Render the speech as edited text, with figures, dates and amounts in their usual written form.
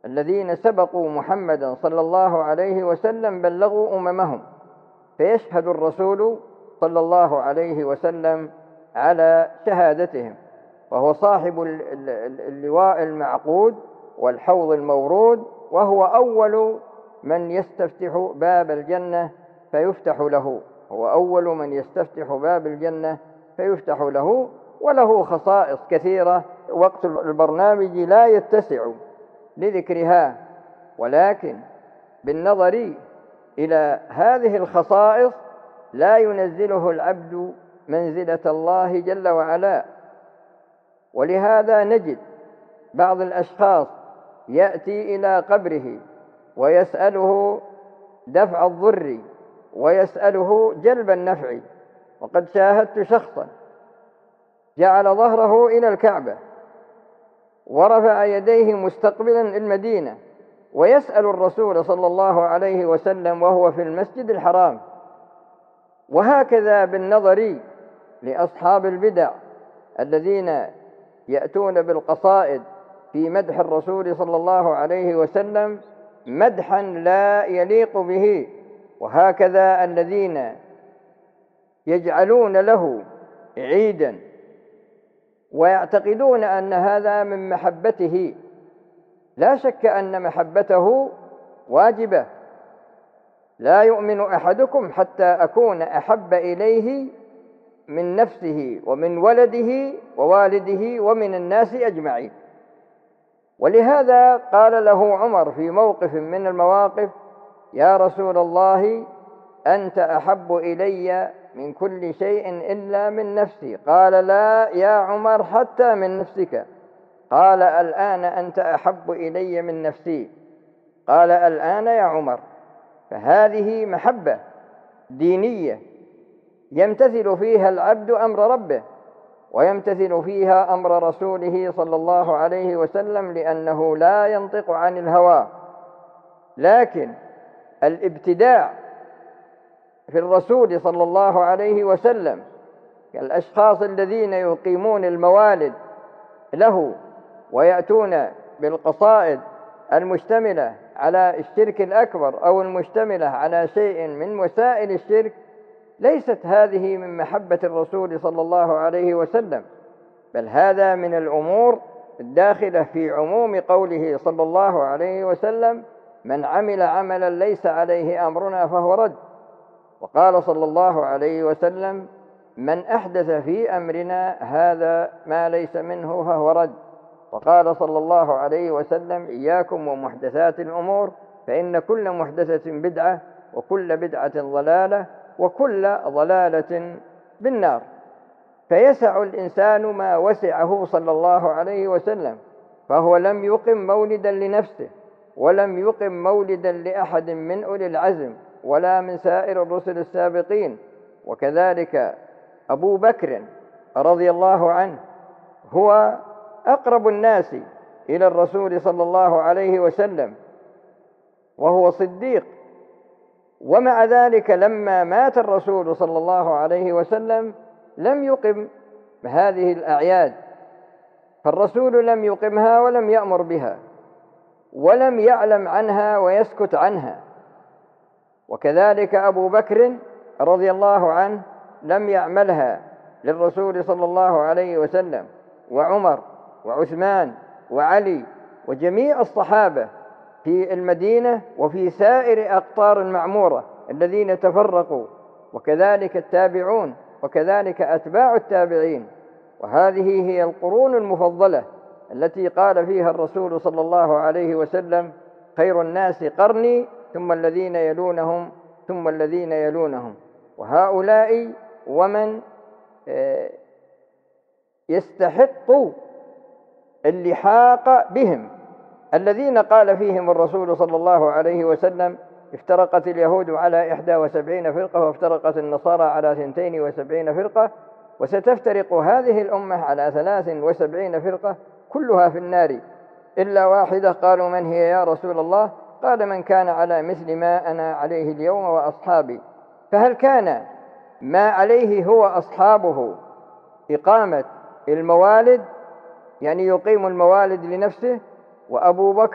الذين سبقوا محمدا صلى الله عليه وسلم بلغوا أممهم، فيشهد الرسول صلى الله عليه وسلم على شهادتهم، وهو صاحب اللواء المعقود والحوض المورود، وهو أول من يستفتح باب الجنة فيفتح له، هو أول من يستفتح باب الجنة فيفتح له، وله خصائص كثيرة وقت البرنامج لا يتسع لذكرها، ولكن بالنظر إلى هذه الخصائص لا ينزله العبد منزلة الله جل وعلا. ولهذا نجد بعض الأشخاص يأتي إلى قبره ويسأله دفع الضر ويسأله جلب النفع، وقد شاهدت شخصا جعل ظهره إلى الكعبة ورفع يديه مستقبلا المدينة ويسأل الرسول صلى الله عليه وسلم وهو في المسجد الحرام. وهكذا بالنظر لأصحاب البدع الذين يأتون بالقصائد في مدح الرسول صلى الله عليه وسلم مدحا لا يليق به، وهكذا الذين يجعلون له عيدا ويعتقدون أن هذا من محبته. لا شك أن محبته واجبة، لا يؤمن أحدكم حتى أكون أحب إليه من نفسه ومن ولده ووالده ومن الناس أجمعين. ولهذا قال له عمر في موقف من المواقف: يا رسول الله، أنت أحب إلي من كل شيء إلا من نفسي. قال: لا يا عمر، حتى من نفسك. قال: الآن أنت أحب إلي من نفسي. قال: الآن يا عمر. فهذه محبة دينية يمتثل فيها العبد أمر ربه ويمتثل فيها أمر رسوله صلى الله عليه وسلم، لأنه لا ينطق عن الهوى. لكن الابتداع في الرسول صلى الله عليه وسلم كالأشخاص الذين يقيمون الموالد له ويأتون بالقصائد المشتملة على الشرك الأكبر أو المشتملة على شيء من وسائل الشرك، ليست هذه من محبة الرسول صلى الله عليه وسلم، بل هذا من الأمور الداخلة في عموم قوله صلى الله عليه وسلم: من عمل عملا ليس عليه أمرنا فهو رد. وقال صلى الله عليه وسلم: من أحدث في أمرنا هذا ما ليس منه فهو رد. وقال صلى الله عليه وسلم: إياكم ومحدثات الأمور، فإن كل محدثة بدعة، وكل بدعة ضلالة، وكل ضلالة بالنار. فيسع الإنسان ما وسعه صلى الله عليه وسلم، فهو لم يقم مولدا لنفسه، ولم يقم مولدا لأحد من أولي العزم ولا من سائر الرسل السابقين. وكذلك أبو بكر رضي الله عنه هو أقرب الناس إلى الرسول صلى الله عليه وسلم، وهو صديق، ومع ذلك لما مات الرسول صلى الله عليه وسلم لم يقم هذه الأعياد، فالرسول لم يقمها ولم يأمر بها ولم يعلم عنها ويسكت عنها. وكذلك أبو بكر رضي الله عنه لم يعملها للرسول صلى الله عليه وسلم، وعمر وعثمان وعلي وجميع الصحابة في المدينة وفي سائر أقطار المعمورة الذين تفرقوا، وكذلك التابعون، وكذلك أتباع التابعين. وهذه هي القرون المفضلة التي قال فيها الرسول صلى الله عليه وسلم: خير الناس قرني، ثم الذين يلونهم، ثم الذين يلونهم. وهؤلاء ومن يستحق اللحاق بهم الذين قال فيهم الرسول صلى الله عليه وسلم: افترقت اليهود على 71 فرقة، وافترقت النصارى على 72 فرقة، وستفترق هذه الأمة على 73 فرقة كلها في النار إلا واحدة. قالوا: من هي يا رسول الله؟ قال: من كان على مثل ما أنا عليه اليوم وأصحابي. فهل كان ما عليه هو أصحابه إقامة الموالد، يعني يقيم الموالد لنفسه؟ وأبو بكر